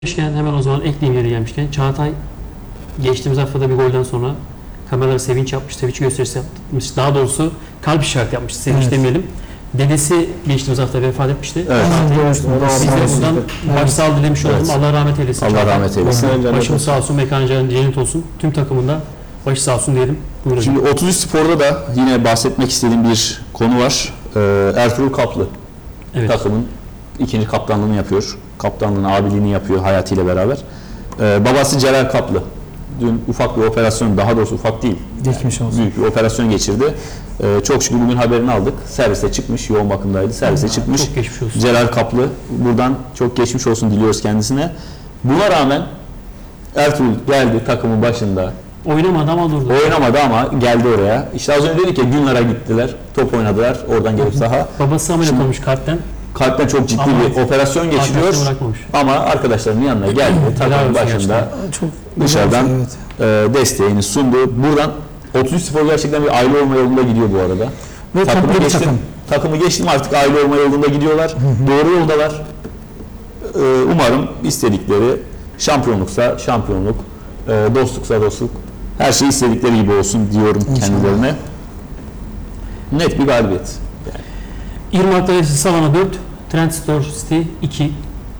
Gelmişken hemen o zaman ekleyeyim yeri gelmişken. Çağatay geçtiğimiz haftada bir golden sonra kameralara sevinç yapmış, sevinç gösterisi yapmış. Daha doğrusu kalp işareti yapmış, sevinç demeyelim. Dedesi geçtiğimiz hafta vefat etmişti. Evet. Biz de buradan başsağlığı dilemiş olalım. Allah rahmet eylesin. Allah rahmet eylesin. Başımız sağ olsun, mekanı cennet olsun. Tüm takımında başı sağ olsun diyelim. Buyurun. Şimdi 33 Spor'da da yine bahsetmek istediğim bir konu var. Ertuğrul Kaplı Evet. takımın ikinci kaptanlığını yapıyor. Kaptanlığını, abiliğini yapıyor hayatıyla beraber. Babası Celal Kaplı. Dün ufak bir operasyon, daha doğrusu ufak değil. Geçmiş olsun. Büyük bir operasyon geçirdi. Çok şükür bugün haberini aldık. Servise çıkmış, yoğun bakımdaydı. Servise çıkmış. Çok geçmiş olsun. Celal Kaplı. Buradan çok geçmiş olsun diliyoruz kendisine. Buna rağmen Ertuğrul geldi takımın başında. Oynamadı ama durdu. Oynamadı ama geldi oraya. İşte az önce dedik ya Günlar'a gittiler. Top oynadılar. Oradan gelip saha. Babası ameliyat olmuş kalpten. Kalpten çok ciddi Ama bir operasyon geçiriyor. arkadaşını bırakmamış. Ama arkadaşlarının yanına geldi. Takımın başında Çok dışarıdan evet. desteğini sundu. Buradan 33 Spor gerçekten bir aile olma yolunda gidiyor bu arada. Ve komple bir takım. Takımı geçtim artık aile olma yolunda gidiyorlar. Doğru yoldalar. Umarım istedikleri şampiyonluksa şampiyonluk, dostluksa dostluk, her şey istedikleri gibi olsun diyorum kendilerine. Net bir galibiyet. İrmak'ta Savana 4, Trendstore City 2.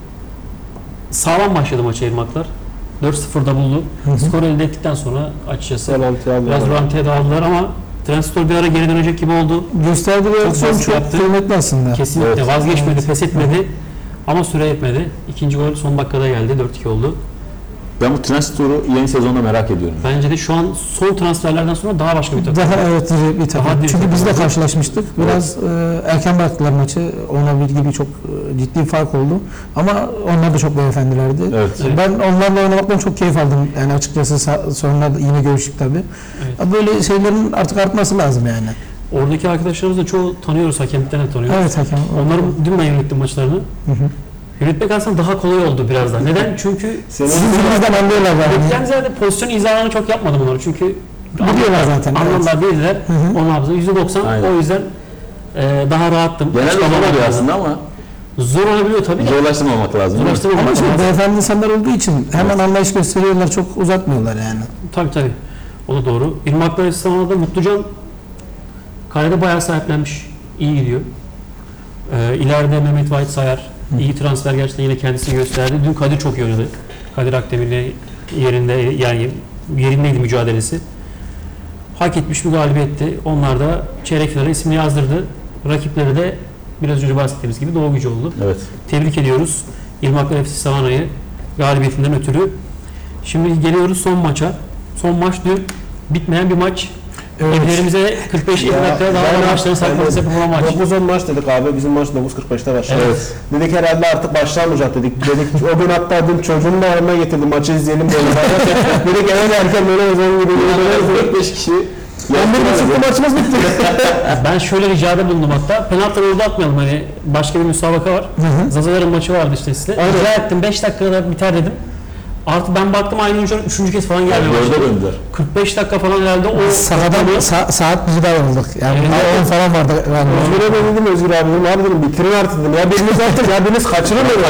Sağlam başladı maça İrmaklar. 4-0'da buldu. Skor elde ettikten sonra açıkçası biraz rantiye dağıldılar ama Trendstore bir ara geri dönecek gibi oldu. Gösterdiği reaksiyon baskı çok yaptı. kıymetli aslında. Kesinlikle Evet. vazgeçmedi, pes etmedi. Ama süre yetmedi. İkinci gol son dakikada geldi. 4-2 oldu. Ben bu Transtor'u yeni sezonda merak ediyorum. Bence de şu an son transferlerden sonra daha başka bir takım. Daha evet diri bir takım. Daha diri Çünkü takım. biz de karşılaşmıştık. Biraz erken bıraktılar maçı. Ona gibi çok ciddi bir fark oldu. Ama onlar da çok beyefendilerdi. Evet. Ben onlarla oynamaktan çok keyif aldım. Yani açıkçası sonra da yine görüştük tabii. Evet. Böyle şeylerin artık artması lazım yani. Oradaki arkadaşlarımızı da çoğu tanıyoruz. Hakemlikten de tanıyoruz. Evet hakem. Onların dün ben yönettim maçlarını. Yönetmek aslında daha kolay oldu biraz daha. Neden? Çünkü Sizin dilinizden anlıyorlar yani. beklen ziyade pozisyon izahını çok yapmadım onları. Çünkü Biliyorlar zaten. anlamlar değiller. Onun hafızası %90. Aynen. O yüzden daha rahattım. Genelde Açıklama zor oluyor yapmadım. aslında ama Zor olabiliyor tabii. zorlaştırmamak lazım. değil mi? Zorlaştırmamak Ama lazım. şimdi beyefendi insanlar olduğu için hemen anlayış gösteriyorlar. Çok uzatmıyorlar yani. Tabii. O da doğru. İrmaklar İstanbul'da Mutlucan kalede bayağı sahiplenmiş. İyi gidiyor. İleride Mehmet Vahit Sayar. İyi transfer gerçekten yine kendisini gösterdi. Dün Kadir çok iyi oynadı. Kadir Akdemir'le yerindeydi mücadelesi. Hak etmiş bir galibiyetti. Onlar da çeyrek finale ismini yazdırdı. Rakipleri de biraz önce bahsettiğimiz gibi Doğu Gücü oldu. Evet. Tebrik ediyoruz İrmaklar FC Savana'yı galibiyetinden ötürü. Şimdi geliyoruz son maça. Son maç dün bitmeyen bir maç. Evet. Evlerimize 45-50 dakika daha maçların sarkması yapılan maç. 9-10 maç dedik abi, bizim maç 9.45'te başladı. Evet. Dedik herhalde artık başlamayacak dedik. O gün hatta dün çocuğumu da yanıma getirdim, maçı izleyelim böyle. Dedik eve erken böyle özel gibi. 45 kişi 11.30'da maçımız bitti. Ben şöyle ricada bulundum hatta. Penaltıları orada atmayalım, hani başka bir müsabaka var. Zazaların maçı vardı işte size. Rica ettim 5 dakikada biter dedim. Artık ben baktım aynı oyuncular 3. kez falan gelmeye Orada başladı. döndüler. 45 dakika falan herhalde o Sahadan saat 1'de ayrıldık. Yani Evet. 10 falan vardı. Yani. Özgür'e ben dedim, Özgür abi dedim, abi dedim bitirin artık dedim. Ya biriniz artık, ya biriniz kaçırın dedim.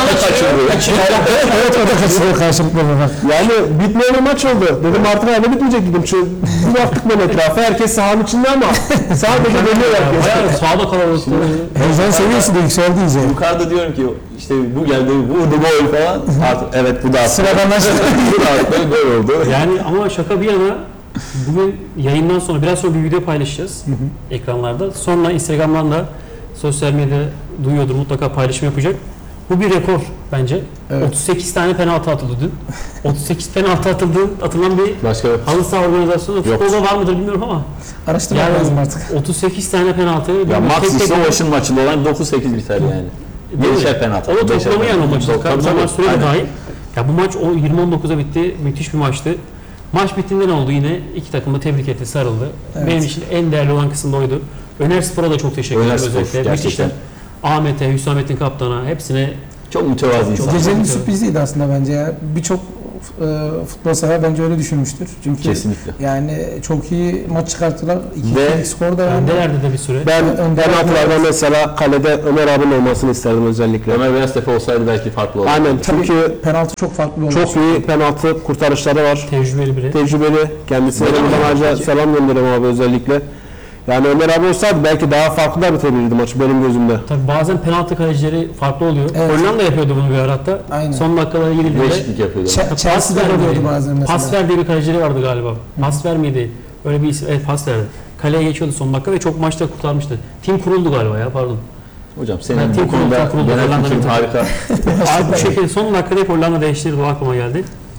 Evet o da kaçırıyor karşılıklı olarak. Yani bitmeyen bir maç oldu. Dedim artık herhalde bitmeyecek dedim. Bir baktık ben etrafa, herkes sahanın içinde ama sadece dönüyor herkes. bayağı sağda kalabalıktı. Heyecan seviyesi de yükseldi iyice. Yukarıda diyorum ki işte bu geldi, vurdu gol falan. Artık evet bu da Sıradan başladı. bu da artık gol oldu. Yani ama şaka bir yana bugün yayından sonra biraz sonra bir video paylaşacağız ekranlarda. Sonra Instagram'dan da sosyal medya duyuyordur, mutlaka paylaşım yapacak. Bu bir rekor bence. Evet. 38 tane penaltı atıldı dün. 38 penaltı atılan bir Başka halı saha organizasyonu futbolda var mıdır bilmiyorum ama Araştırmak yani lazım artık. 38 tane penaltı. ya Tek Max tek- ise Ocean maçında olan 9-8 biter yani. Değil mi? Beşer penaltı. O da beşer toplamı yani o penaltı. maçı. Tabii, Zaman tabii. süreli Aynen. dahil. Ya bu maç o 20-19'a bitti. Müthiş bir maçtı. Maç bittiğinde ne oldu? Yine iki takım da tebrik etti, sarıldı. Evet. Benim için en değerli olan kısım da oydu. Öner Spor'a da çok teşekkür ederim Öner Spor, özellikle. gerçekten. Müthişler. Ahmet'e, Hüsamettin Kaptan'a hepsine Çok mütevazi insan. Gecenin Evet. sürpriziydi aslında bence ya. Birçok futbol sever bence öyle düşünmüştür. Çünkü Kesinlikle. yani çok iyi maç çıkarttılar. Ve 2-2'lik skor da yani. Öndelerdi de bir süre. Ben Önder- penaltılarda mesela kalede Ömer abinin olmasını isterdim özellikle. Ömer Beyaztepe olsaydı belki farklı olurdu. Aynen, çünkü Penaltı çok farklı olmuş. çok iyi penaltı kurtarışları var. Tecrübeli biri. Tecrübeli. Kendisine de Öyle mi? buradan ayrıca Peki. selam gönderiyorum abi özellikle. Yani Ömer abi olsaydı belki daha farklı da bitebilirdi maçı benim gözümde. Tabii bazen penaltı kalecileri farklı oluyor. Evet. Hollanda yapıyordu bunu bir ara hatta. Aynen. Son dakikalara girildiğinde Değişiklik yapıyordu. Chelsea'de oluyordu bazen mesela. Pasver diye bir kalecileri vardı galiba. Pasver miydi? Öyle bir isim. Evet, Pasver'di. Kaleye geçiyordu son dakika ve çok maçta kurtarmıştı. Tim kuruldu galiba ya, pardon. Hocam senin Ben bu tim konuda kurulu genel Hollanda'nın fikrin takımı. harika. Abi bu şekilde son dakikada hep Hollanda değiştirdi, o aklıma geldi.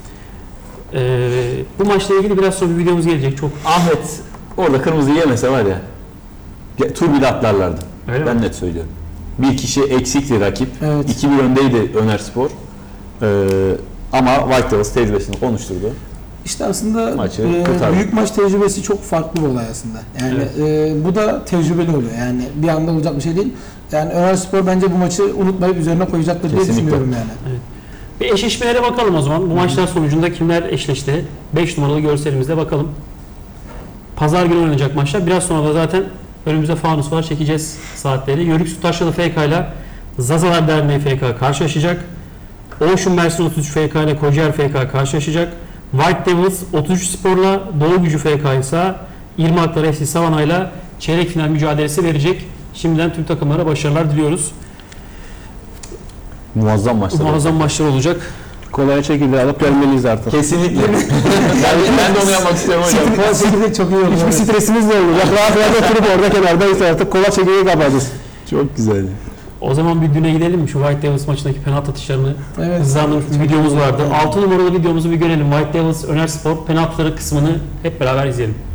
Bu maçla ilgili biraz sonra bir videomuz gelecek. Çok Ahmet orada kırmızı yemese var ya, tur bile atlarlardı. Öyle Ben mi? net söylüyorum. Bir kişi eksikti rakip. Evet. 2-1 öndeydi Önerspor. Ama White Devils tecrübesini konuşturdu. İşte aslında Maçı kurtardı. büyük maç tecrübesi çok farklı bir olay aslında. Yani bu da tecrübeli oluyor. Yani bir anda olacak bir şey değil. Yani Önerspor bence bu maçı unutmayıp üzerine koyacaktır diye Kesinlikle. düşünüyorum yani. bir eşleşmelere bakalım o zaman. Bu maçlar sonucunda kimler eşleşti? 5 numaralı görselimizde bakalım. Pazar günü oynanacak maçlar. Biraz sonra da zaten önümüzde fanus var. Çekeceğiz saatleri. Yörük Su Taşralı FK ile Zazalar Derneği FK karşılaşacak. Ocean Mersin 33 FK ile Kocaeli FK karşılaşacak. White Devils 33 Spor'la Doğu Gücü FK ise İrmaklar FC Savana ile çeyrek final mücadelesi verecek. Şimdiden tüm takımlara başarılar diliyoruz. Muazzam maçlar. Muazzam maçlar olacak. Kolaya çekildi alıp gelmeliyiz artık. Kesinlikle. ben de onu yapmak istiyorum hocam. Kola çekirdek çok iyi oldu. Hiçbir Evet. stresimiz de olmayacak. Rahat rahat oturup orada kenardayız artık. Kola çekirdeği kapatacağız. Çok güzel. O zaman bir düne gidelim mi? Şu White Devils maçındaki penaltı atışlarını Evet. hızlandırmış bir videomuz vardı. 6 numaralı videomuzu bir görelim. White Devils Önerspor penaltıları kısmını hep beraber izleyelim.